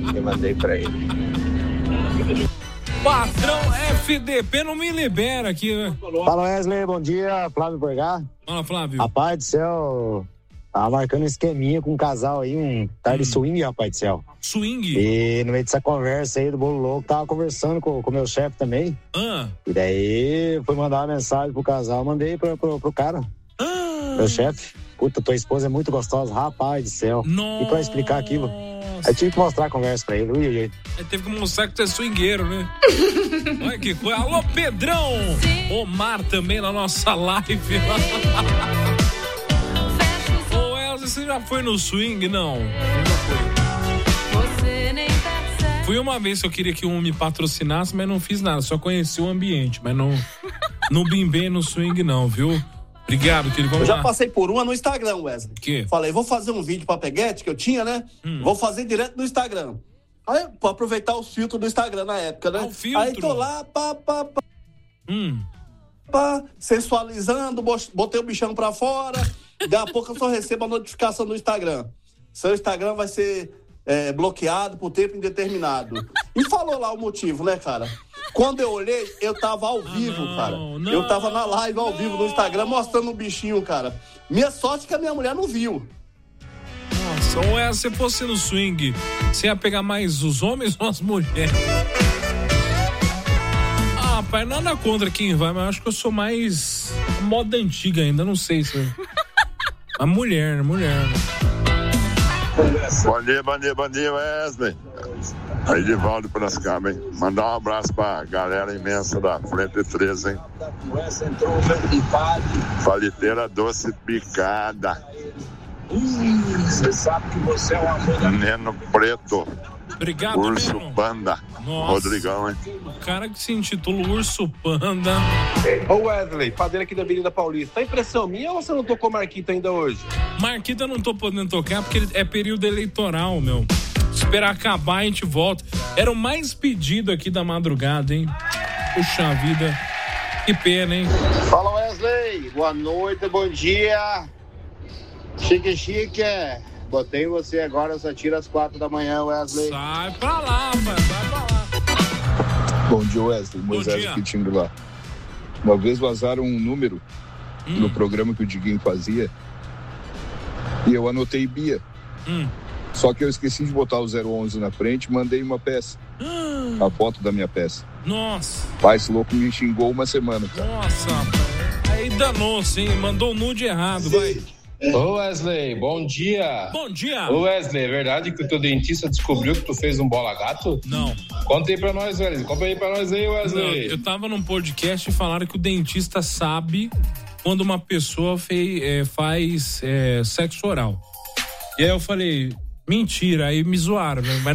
e mandei pra ele. Patrão FDP não me libera aqui, né? Fala, Wesley, bom dia, Flávio Borgá. Fala, Flávio. Rapaz do céu, tava marcando um esqueminha com um casal aí, um tarde swing, rapaz do céu. Swing? E no meio dessa conversa aí do Bolo Louco, tava conversando com o meu chefe também. E daí, fui mandar uma mensagem pro casal, mandei pro cara, meu chefe. Puta, tua esposa é muito gostosa, rapaz do céu. Nossa. E pra explicar aquilo, aí tive que mostrar a conversa pra ele. Aí teve que mostrar que tu é swingueiro, né? Olha que coisa. Alô, Pedrão! Omar também na nossa live. Ô, Elza, você já foi no swing? Não. Fui uma vez que eu queria que um me patrocinasse, mas não fiz nada. Só conheci o ambiente, mas não bimbei no swing não, viu? Obrigado, querido. Vamos lá. Eu já lá. passei por uma no Instagram, Wesley. Que? Falei, vou fazer um vídeo pra Peguete que eu tinha, né? Vou fazer direto no Instagram. Aí, pra aproveitar os filtros do Instagram na época, né? Aí tô lá, sensualizando, botei o bichão pra fora. Daqui a pouco eu só recebo a notificação do Instagram. Seu Instagram vai ser bloqueado por tempo indeterminado. E falou lá o motivo, né, cara? Quando eu olhei, eu tava ao vivo, cara. Eu tava na live ao vivo no Instagram, mostrando o bichinho, cara. Minha sorte é que a minha mulher não viu. Nossa, ou se fosse no swing, você ia pegar mais os homens ou as mulheres? Ah, pai, nada contra quem vai, mas eu acho que eu sou mais moda antiga ainda, não sei se... A mulher. Bom dia, Wesley. Aí de Valdo Piracicaba, hein? Mandar um abraço pra galera imensa da Frente 13, hein? Paliteira doce picada. Você sabe que você é um amor. Neno Preto. Obrigado, Urso Neno. Panda. Nossa. Rodrigão, hein? O cara que se intitula Urso Panda. Ô Wesley, padeiro aqui da Avenida Paulista. Tá impressão minha ou você não tocou Marquita ainda hoje? Marquita eu não tô podendo tocar porque é período eleitoral, meu. Esperar acabar, a gente volta. Era o mais pedido aqui da madrugada, hein? Puxa vida. Que pena, hein? Fala, Wesley. Boa noite, bom dia. Chique. Botei você agora, só tira às 4 da manhã, Wesley. Sai pra lá, vai pra lá. Bom dia, Wesley. Moisés aqui, Timbre lá. Uma vez vazaram um número no programa que o Diguinho fazia e eu anotei Bia. Só que eu esqueci de botar o 011 na frente e mandei uma peça. A foto da minha peça. Nossa. Pai, esse louco me xingou uma semana, cara. Nossa, aí danou-se, hein? Mandou o nude errado, vai. Ô Wesley, bom dia. Bom dia. Ô Wesley, é verdade que o teu dentista descobriu que tu fez um bola gato? Não. Conta aí pra nós, Wesley. Conta aí pra nós aí, Wesley. Não, eu tava num podcast e falaram que o dentista sabe quando uma pessoa faz sexo oral. E aí eu falei, mentira, aí me zoaram, mas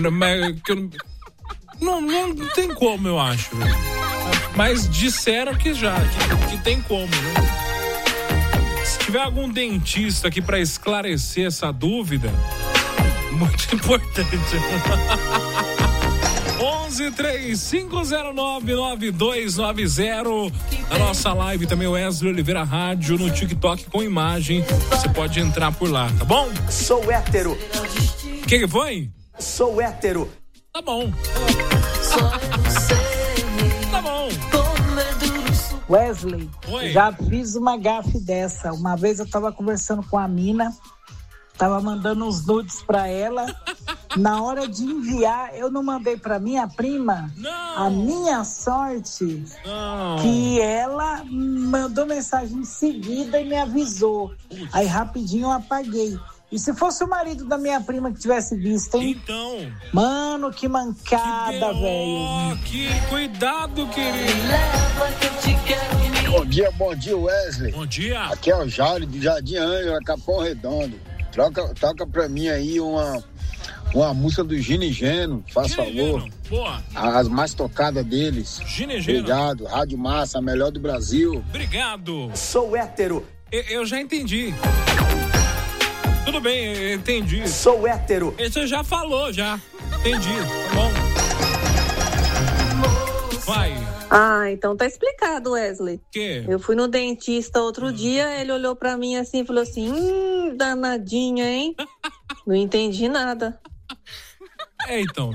não tem como, eu acho. Mas disseram que que tem como, né? Se tiver algum dentista aqui pra esclarecer essa dúvida, muito importante. 11-3509-9290. A nossa live também, o Wesley Oliveira Rádio no TikTok com imagem. Você pode entrar por lá, tá bom? Sou hétero. Que foi? Sou hétero. Tá bom. Tá bom. Wesley, oi. Já fiz uma gafe dessa. Uma vez eu tava conversando com a mina, tava mandando uns nudes pra ela. Na hora de enviar, eu não mandei pra minha prima. Não. A minha sorte, não. Que ela mandou mensagem em seguida e me avisou. Aí rapidinho eu apaguei. E se fosse o marido da minha prima que tivesse visto, hein? Então. Mano, que mancada, velho. Que cuidado, querido. Bom dia, Wesley. Bom dia. Aqui é o Jairo de Jardim Ângela, Capão Redondo. Toca pra mim aí uma música do Gino e Geno, faz favor. Boa. As mais tocadas deles. Gino e Geno. Obrigado. Rádio Massa, a melhor do Brasil. Obrigado. Sou hétero. Eu já entendi. Tudo bem, eu entendi. Sou hétero. Você já falou, já. Entendi, tá bom. Vai. Ah, então tá explicado, Wesley. Que? Eu fui no dentista outro dia, ele olhou pra mim assim e falou assim, danadinha, hein? Não entendi nada. Então.